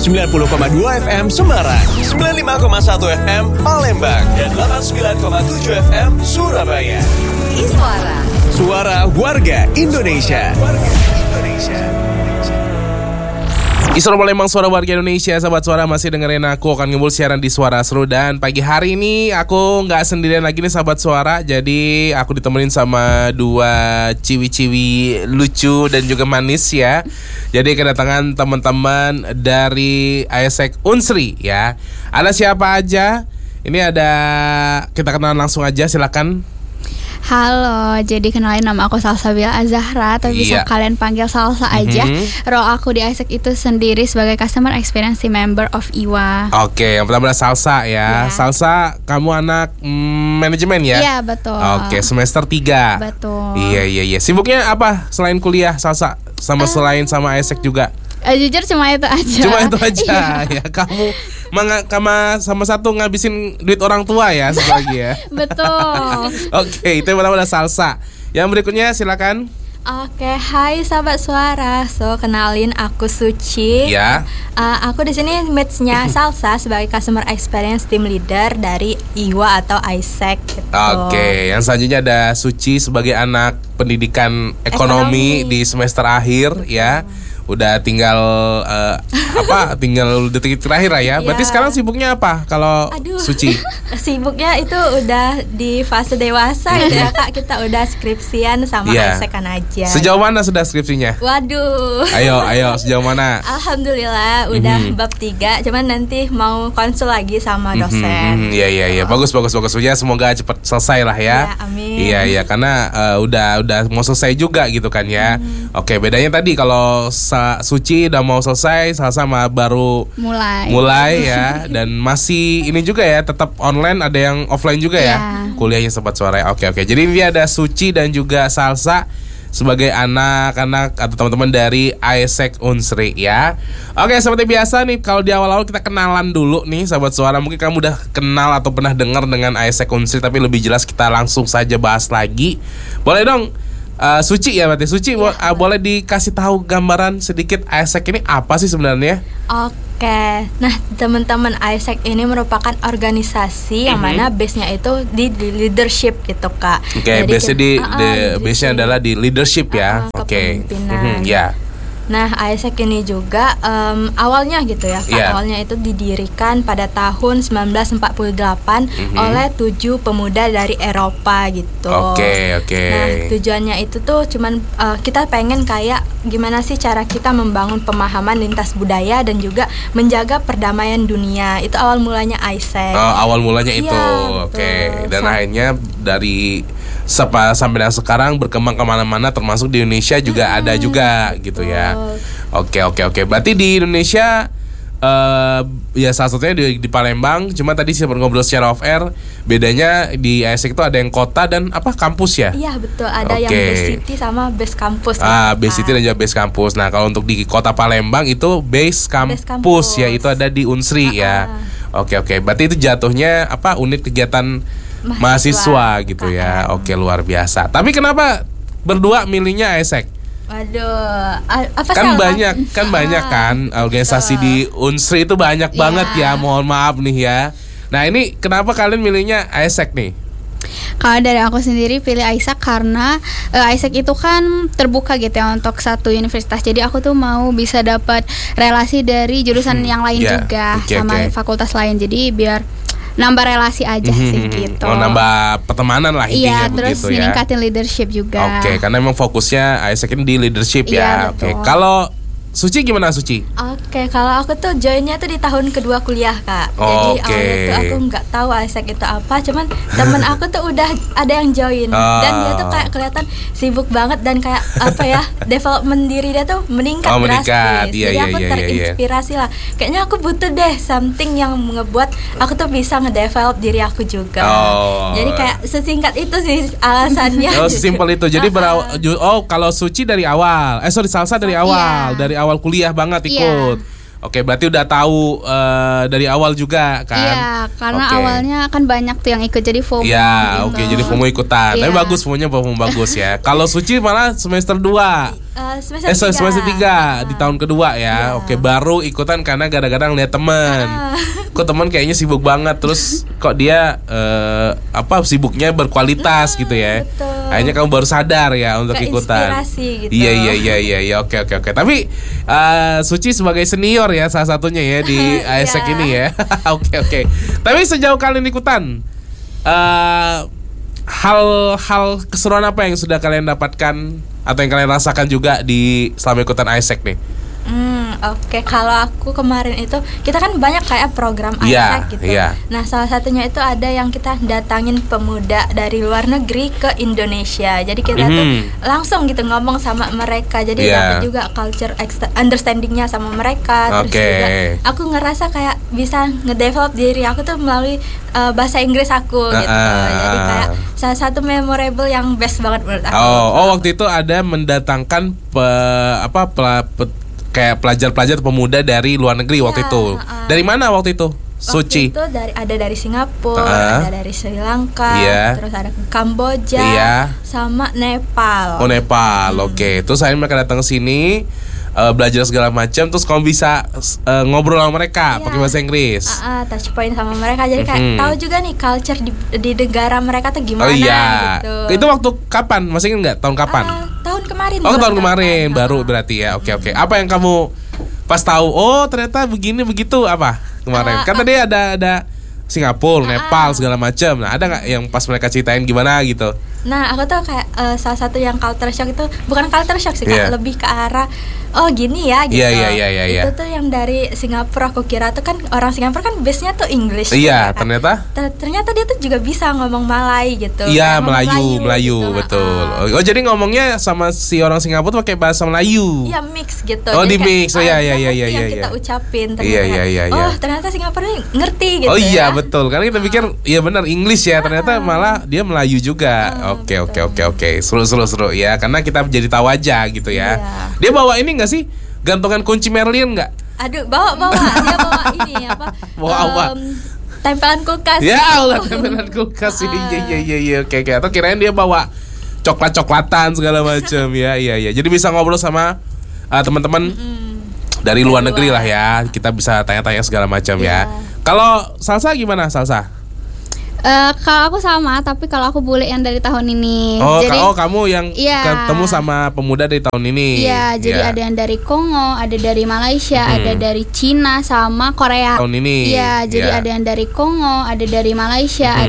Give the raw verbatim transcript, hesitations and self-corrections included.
sembilan puluh koma dua F M Semarang, sembilan puluh lima koma satu F M Palembang, dan delapan puluh sembilan koma tujuh F M Surabaya. Iswara, suara warga Indonesia. Warga Indonesia. Iswara Palembang, suara warga Indonesia. Sahabat Suara, masih dengerin aku akan ngembul siaran di Suara Seru. Dan pagi hari ini aku gak sendirian lagi nih Sahabat Suara. Jadi aku ditemenin sama dua ciwi-ciwi lucu dan juga manis ya. Jadi kedatangan teman-teman dari A S E C Unsri ya. Ada siapa aja? Ini ada, kita kenalan langsung aja, silakan. Halo, jadi kenalin nama aku Salsabila Azahra, tapi Iya. bisa kalian panggil Salsa aja. Mhm. Role aku di A S E C itu sendiri sebagai Customer Experience Team Member of I W A. Oke, yang pertama ada Salsa ya. Iya. Salsa, kamu anak mm, manajemen ya? Iya, betul. Oke, semester tiga. Betul. Iya, iya, iya. Sibuknya apa selain kuliah, Salsa? Sama selain sama A S E C juga? Eh, jujur cuma itu aja. Cuma itu aja Iya. ya. Kamu manga, kama sama satu ngabisin duit orang tua ya selagi ya. Betul. Oke, itu yang pertama ada Salsa. Yang berikutnya silakan. Oke, hai sahabat Suara. So, kenalin aku Suci. Ya. Uh, aku di sini match-nya Salsa sebagai Customer Experience Team Leader dari I W A atau A S E C gitu. Oke, yang selanjutnya ada Suci sebagai anak pendidikan ekonomi, Ekonomi. di semester akhir ya. Udah tinggal uh, apa? Tinggal detik terakhir lah ya. Berarti Iya. sekarang sibuknya apa kalau Aduh. Suci? Sibuknya itu udah di fase dewasa gitu ya Kak. Kita udah skripsian sama Iya. A S E C kan aja. Sejauh mana sudah skripsinya? Waduh. Ayo, ayo, sejauh mana? Alhamdulillah udah Mhm. bab tiga. Cuman nanti mau konsul lagi sama dosen. Mhm, Iya iya iya, bagus bagus bagus. Ya, semoga cepat selesai lah ya. Iya, amin. Iya iya, karena uh, udah udah mau selesai juga gitu kan ya. Oke, bedanya tadi kalau Sa- Suci udah mau selesai, Salsa mah baru Mulai. mulai ya, dan masih ini juga ya, tetap online, ada yang offline juga ya. Iya. Kuliahnya Sobat Suara. Oke oke. Jadi ini ada Suci dan juga Salsa sebagai anak-anak atau teman-teman dari A S E C Unsri ya. Oke, seperti biasa nih, kalau di awal-awal kita kenalan dulu nih Sahabat Suara. Mungkin kamu udah kenal atau pernah dengar dengan A S E C Unsri, tapi lebih jelas kita langsung saja bahas lagi. Boleh dong, uh, Suci ya berarti. Suci, bo- uh, boleh dikasih tahu gambaran sedikit A S E C ini apa sih sebenarnya? Oke, nah teman-teman A S E C ini merupakan organisasi yang Mhm. mana base-nya itu di, di leadership gitu Kak. Oke, Jadi base-nya kita- di, Ah, ah, di- leadership. base-nya adalah di leadership ya. Ah, Oke. kepemimpinan. Mhm, ya. Nah, A S E C ini juga em, awalnya gitu ya Kak, Iya. awalnya itu didirikan pada tahun sembilan belas empat puluh delapan Mhm. oleh tujuh pemuda dari Eropa gitu. Oke, oke. Nah, tujuannya itu tuh cuman eh, kita pengen kayak gimana sih cara kita membangun pemahaman lintas budaya dan juga menjaga perdamaian dunia. Itu awal mulanya A S E C. Oh, awal mulanya Iya, itu. betul. Oke. Dan Sa- akhirnya dari sepa, sampai dan sekarang berkembang kemana-mana, termasuk di Indonesia juga ada juga gitu ya. Oke oke oke. Berarti di Indonesia eh ya salah satunya di, di Palembang. Cuma tadi sempat ngobrol secara off air. Bedanya di A S E C itu ada yang kota dan apa kampus ya? Iya betul, ada yang Oke. base city sama base kampus. Ah, gitu, base Kak. city dan juga base kampus. Nah, kalau untuk di kota Palembang itu base kampus, Base kampus. ya, itu ada di Unsri ya. Oke oke. Berarti itu jatuhnya apa? Unit kegiatan mahasiswa, Mahasiswa. gitu ya. Oke, luar biasa. Tapi kenapa berdua milihnya A S E C? Waduh, a- apa Kan salah? banyak, kan Ah, banyak kan organisasi betul. di Unsri itu banyak Iya. banget ya. Mohon maaf nih ya. Nah, ini kenapa kalian milihnya A S E C nih? Kalau dari aku sendiri pilih A S E C karena eh, A S E C itu kan terbuka gitu ya untuk satu universitas. Jadi aku tuh mau bisa dapat relasi dari jurusan yang lain ya, juga oke, sama oke. fakultas lain. Jadi biar nambah relasi aja sih gitu. Oh, nambah pertemanan lah intinya Iya, terus begitu ya. meningkatin leadership juga. Oke, karena memang fokusnya A S E C ini di leadership ya. Iya, Oke, betul. kalau Suci gimana Suci? Oke, kalau aku tuh joinnya tuh di tahun kedua kuliah Kak. Jadi Oke. awalnya tuh aku nggak tahu A S E C itu apa, cuman temen aku tuh udah ada yang join Ah. dan dia tuh kayak kelihatan sibuk banget dan kayak apa ya development diri dia tuh meningkat Oh, drastis. meningkat. Iya, Jadi iya, aku iya, iya, terinspirasi lah. Kayaknya aku butuh deh something yang ngebuat aku tuh bisa ngedevelop diri aku juga. Oh. Jadi kayak sesingkat itu sih alasannya. Oh, sesimpel itu. Jadi Ah, berawal, ah. oh kalau Suci dari awal, eh sorry Salsa dari Iya. awal, dari awal kuliah banget ikut. Iya. Oke, berarti udah tahu uh, dari awal juga kan? Iya, karena Oke. awalnya kan banyak tuh yang ikut jadi FOMO. Iya, gitu. oke, jadi FOMO ikutan. Tapi Iya. bagus, FOMO-nya FOMO bagus ya. Kalau Suci malah semester dua. Eh, semester Eh, sorry, tiga. semester tiga di tahun kedua ya. Iya. Oke, baru ikutan karena kadang-kadang lihat teman. Kok teman kayaknya sibuk banget, terus kok dia eh, apa sibuknya berkualitas gitu ya. betul. Akhirnya kamu baru sadar ya untuk ikutan. Keinspirasi gitu. Iya iya iya iya iya oke oke oke. Tapi eh, Suci sebagai senior ya salah satunya ya di A S E C Iya. ini ya. Oke oke. Tapi sejauh kalian ikutan eh, hal-hal keseruan apa yang sudah kalian dapatkan atau yang kalian rasakan juga di selama ikutan A S E C nih? Hmm, oke. Kalau aku kemarin itu kita kan banyak kayak program A S E C Iya, gitu. iya. Nah, salah satunya itu ada yang kita datangin pemuda dari luar negeri ke Indonesia. Jadi kita tuh Mhm. langsung gitu ngomong sama mereka. Jadi Iya. dapat juga culture ex- understandingnya sama mereka. Terus Oke. juga aku ngerasa kayak bisa ngedevelop diri aku tuh melalui uh, bahasa Inggris aku gitu. Ah, Jadi ah. kayak salah satu memorable yang best banget menurut aku. Oh, oh waktu itu ada mendatangkan pe, apa pela- pe- kayak pelajar-pelajar pemuda dari luar negeri waktu Iya, itu. uh-uh. Dari mana waktu itu? Waktu Suci. itu dari ada dari Singapura, Ah. ada dari Sri Lanka, Iya. terus ada Kamboja, Iya. sama Nepal. Oh Nepal, oke. Terus saya mereka datang ke sini eh, belajar segala macam. Terus kamu bisa eh, ngobrol sama mereka Iya. pakai bahasa Inggris. Ah, ah, touch point sama mereka, jadi kayak Mhm. tahu juga nih culture di, di negara mereka tuh Oh gimana iya. gitu. Itu waktu kapan? Masih ingat nggak? Tahun kapan? Ah, tahun kemarin. Oh bulan tahun kemarin kapan. baru Ah. berarti ya. Oke oke. Apa yang kamu pas tahu? Oh ternyata begini begitu apa kemarin? Ah, Kan ah. tadi ada ada Singapura, Nepal segala macam. Nah ada nggak yang pas mereka ceritain gimana gitu? Nah, aku tuh kayak eh, salah satu yang culture shock itu bukan culture shock sih, Iya. Kak, lebih ke arah oh gini ya gitu. Iya, iya, iya, iya, iya. Itu tuh yang dari Singapura, aku kira tuh kan orang Singapura kan base-nya tuh English. Iya ya kan? ternyata. Ter- ternyata dia tuh juga bisa ngomong Malay gitu. Iya Kayak ngomong Melayu, Melayu, gitu. betul. Ah. Oh jadi ngomongnya sama si orang Singapura tuh pakai bahasa Melayu. Iya mix gitu. Oh, Jadi di kayak, mix. Oh, iya, ah, iya, dia iya, ngerti iya, yang iya, kita iya. ucapin ternyata. Iya, iya, iya, iya. Oh ternyata Singapura ini ngerti gitu. Oh iya ya. betul, karena kita pikir iya benar English ya, ternyata malah dia Melayu juga. Ah, Oke oke betul. oke oke, seru seru seru ya, karena kita jadi tahu aja gitu ya. Iya. Dia bawa ini nggak sih, gantungan kunci Merlin nggak? Aduh bawa bawa dia bawa ini apa? Bawa apa? em, tempelan kulkas. Ya Allah, tempelan kulkas ini, iya iya iya iya, oke oke. Atau kirain dia bawa coklat coklatan segala macam ya, iya iya. Jadi bisa ngobrol sama uh, teman-teman dari luar Dari negeri luar. lah ya, kita bisa tanya-tanya segala macam ya. Iya. Kalau Salsa gimana Salsa? Eh, kalau aku sama, tapi kalau aku bule yang dari tahun ini. Oh, jadi, ka- oh kamu yang Iya. ketemu sama pemuda dari tahun ini. Iya, jadi Iya. ada yang dari Kongo, ada dari Malaysia, Mhm. ada dari Cina sama Korea. Tahun ini. Iya, jadi Iya. ada yang dari Kongo, ada dari Malaysia, Mhm.